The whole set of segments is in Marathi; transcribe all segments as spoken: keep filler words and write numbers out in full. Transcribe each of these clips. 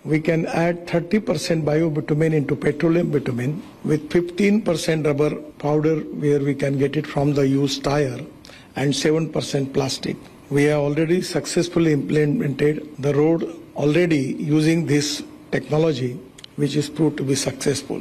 we can add thirty percent biobitumen into petroleum bitumen with fifteen percent rubber powder where we can get it from the used tire and seven percent plastic. We have already successfully implemented the road already using this technology which is proved to be successful.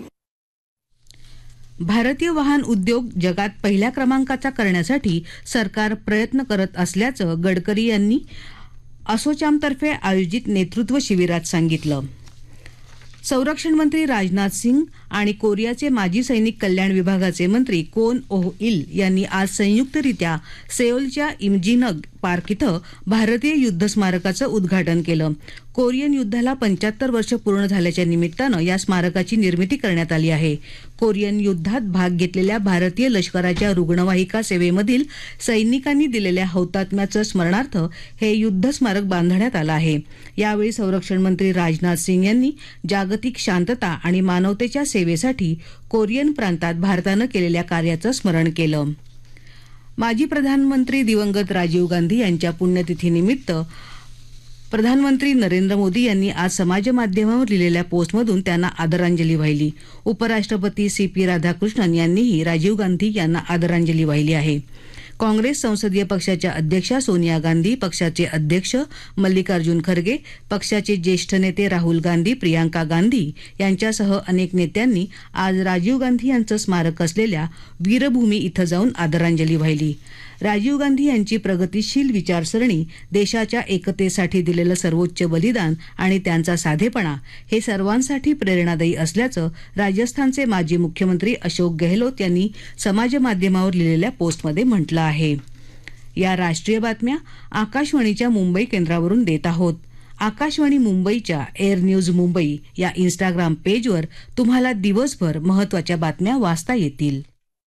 भारतीय वाहन उद्योग जगात पहिल्या क्रमांकाचा करण्यासाठी सरकार प्रयत्न करत असल्याचं गडकरी यांनी असोचॅमतर्फे आयोजित नेतृत्व शिबिरात सांगितलं. संरक्षण मंत्री राजनाथ सिंग आणि कोरियाचे माजी सैनिक कल्याण विभागाचे मंत्री कोन ओह इल यांनी आज संयुक्तरित्या सेओलच्या इमजिनग पार्क इथं भारतीय युद्ध स्मारकाचं उद्घाटन केलं. कोरियन युद्धाला पंच्याहत्तर वर्ष पूर्ण झाल्याच्या निमित्तानं या स्मारकाची निर्मिती करण्यात आली आहे. कोरियन युद्धात भाग घेतलेल्या भारतीय लष्कराच्या रुग्णवाहिका सेवेमधील सैनिकांनी दिलेल्या हौतात्म्याचं स्मरणार्थ हे युद्ध स्मारक बांधण्यात आलं आहे. यावेळी संरक्षण मंत्री राजनाथ सिंग यांनी जागतिक शांतता आणि मानवतेच्या सेवेसाठी कोरियन प्रांतात भारतानं केलेल्या कार्याचं स्मरण केलं. माजी प्रधानमंत्री दिवंगत राजीव गांधी यांच्या पुण्यतिथीनिमित्त प्रधानमंत्री नरेंद्र मोदी यांनी आज समाजमाध्यमावर लिहिलेल्या पोस्टमधून त्यांना आदरांजली वाहिली. उपराष्ट्रपती सी पी राधाकृष्णन यांनीही राजीव गांधी यांना आदरांजली वाहिली आहे. काँग्रेस संसदीय पक्षाच्या अध्यक्षा सोनिया गांधी, पक्षाचे अध्यक्ष मल्लिकार्जुन खरगे, पक्षाचे ज्येष्ठ नेते राहुल गांधी, प्रियांका गांधी यांच्यासह अनेक नेत्यांनी आज राजीव गांधी यांचं स्मारक असलेल्या वीरभूमी इथं जाऊन आदरांजली वाहिली. राजीव गांधी यांची प्रगतिशील विचारसरणी, देशाच्या एकतेसाठी दिलेलं सर्वोच्च बलिदान आणि त्यांचा साधेपणा हे सर्वांसाठी प्रेरणादायी असल्याचं राजस्थानचे माजी मुख्यमंत्री अशोक गेहलोत यांनी समाजमाध्यमावर लिहिलेल्या पोस्टमध्ये म्हटलं आहे. या राष्ट्रीय बातम्या आकाशवाणीच्या मुंबई केंद्रावरून देत आहोत. आकाशवाणी मुंबईच्या एअर न्यूज मुंबई या इन्स्टाग्राम पेजवर तुम्हाला दिवसभर महत्त्वाच्या बातम्या वाचता येतील.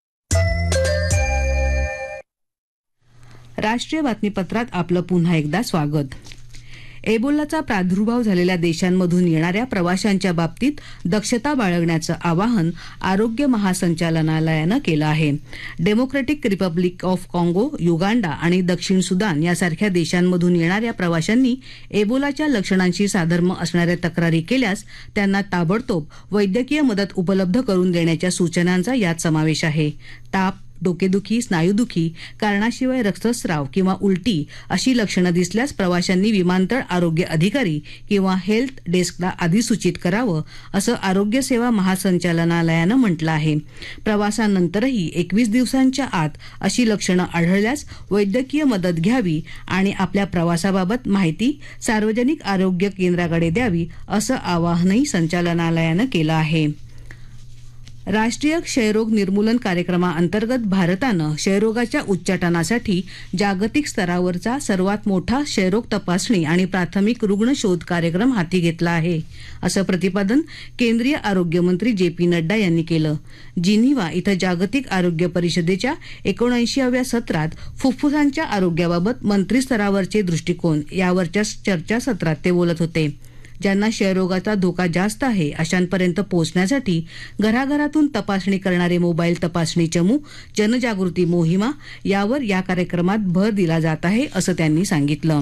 राष्ट्रीय बातमीपत्रात आपलं पुन्हा एकदा स्वागत. एबोलाचा प्रादुर्भाव झालेल्या देशांमधून येणाऱ्या प्रवाशांच्या बाबतीत दक्षता बाळगण्याचं आवाहन आरोग्य महासंचालनालयानं केलं आहे. डेमोक्रॅटिक रिपब्लिक ऑफ काँगो, युगांडा आणि दक्षिण सुदान यासारख्या देशांमधून येणाऱ्या प्रवाशांनी एबोलाच्या लक्षणांशी साधर्म्य असणाऱ्या तक्रारी केल्यास त्यांना ताबडतोब वैद्यकीय मदत उपलब्ध करून देण्याच्या सूचनांचा यात समावेश आहे. ताप, डोकेदुखी, स्नायुदुखी, कारणाशिवाय रक्तस्राव किंवा उलटी अशी लक्षणं दिसल्यास प्रवाशांनी विमानतळ आरोग्य अधिकारी किंवा हेल्थ डेस्कला आधी सूचित करावं, असं आरोग्य सेवा महासंचालनालयानं म्हटलं आहे. प्रवासानंतरही एकवीस दिवसांच्या आत अशी लक्षणं आढळल्यास वैद्यकीय मदत घ्यावी आणि आपल्या प्रवासाबाबत माहिती सार्वजनिक आरोग्य केंद्राकडे द्यावी, असं आवाहनही संचालनालयानं केलं आहे. राष्ट्रीय क्षयरोग निर्मूलन कार्यक्रमाअंतर्गत भारतानं क्षयरोगाच्या उच्चाटनासाठी जागतिक स्तरावरचा सर्वात मोठा क्षयरोग तपासणी आणि प्राथमिक रुग्ण शोध कार्यक्रम हाती घेतला आहे, असं प्रतिपादन केंद्रीय आरोग्य मंत्री जे पी नड्डा यांनी केलं. जिनिव्हा इथं जागतिक आरोग्य परिषदेच्या एकोणऐंशीव्या सत्रात फुफ्फुसांच्या आरोग्याबाबत मंत्रीस्तरावरचे दृष्टिकोन यावरच्या चर्चासत्रात ते बोलत होते. ज्यांना क्षयरोगाचा धोका जास्त आहे अशांपर्यंत पोहोचण्यासाठी घराघरातून तपासणी करणारे मोबाईल तपासणी चमू, जनजागृती मोहिमा यावर या कार्यक्रमात भर दिला जात आहे, असं त्यांनी सांगितलं.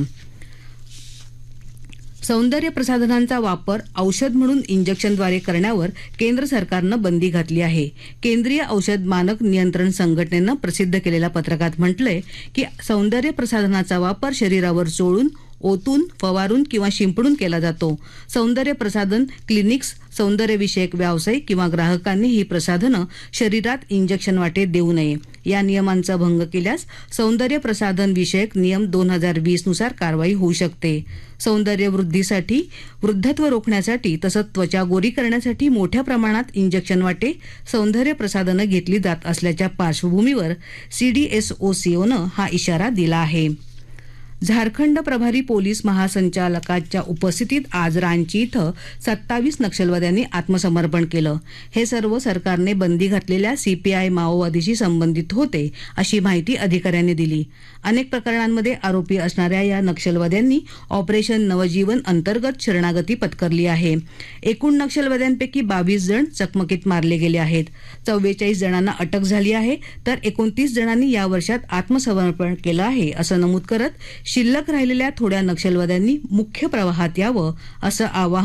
सौंदर्य प्रसाधनांचा वापर औषध म्हणून इंजेक्शनद्वारे करण्यावर केंद्र सरकारनं बंदी घातली आहे. केंद्रीय औषध मानक नियंत्रण संघटनेनं प्रसिद्ध केलेल्या पत्रकात म्हटलंय की सौंदर्य प्रसाधनाचा वापर शरीरावर चोळून, ओतून, फवारून किंवा शिंपडून केला जातो. सौंदर्य प्रसाधन क्लिनिक्स, सौंदर्यविषयक व्यावसायिक किंवा ग्राहकांनी ही प्रसाधनं शरीरात इंजेक्शन वाटे देऊ नये. या नियमांचा भंग केल्यास सौंदर्य प्रसाधन विषयक नियम दोन हजार वीस नुसार कारवाई होऊ शकते. सौंदर्य वृद्धीसाठी, वृद्धत्व रोखण्यासाठी तसंच त्वचा गोरी करण्यासाठी मोठ्या प्रमाणात इंजेक्शन वाटे सौंदर्य प्रसाधनं घेतली जात असल्याच्या पार्श्वभूमीवर सीडीएसओसीओनं हा इशारा दिला आहे. झारखंड प्रभारी पोलीस महासंचालकाच्या उपस्थितीत आज रांची इथं सत्तावीस नक्षलवाद्यांनी आत्मसमर्पण केलं. हे सर्व सरकारने बंदी घातलेल्या सीपीआय माओवादीशी संबंधित होते, अशी माहिती अधिकाऱ्यांनी दिली. अनेक प्रकरणांमध्ये आरोपी असणाऱ्या या नक्षलवाद्यांनी ऑपरेशन नवजीवन अंतर्गत शरणागती पत्करली आहे. एकूण नक्षलवाद्यांपैकी बावीस जण चकमकीत मारले गेले आहेत. चव्वेचाळीस जणांना अटक झाली आहे, तर एकोणतीस जणांनी या वर्षात आत्मसमर्पण केलं आहे, असं नमूद करत शिल्लक राहिलेल्या थोड्या नक्षलवाद्यांनी मुख्य प्रवाहात यावं, असं आवाहन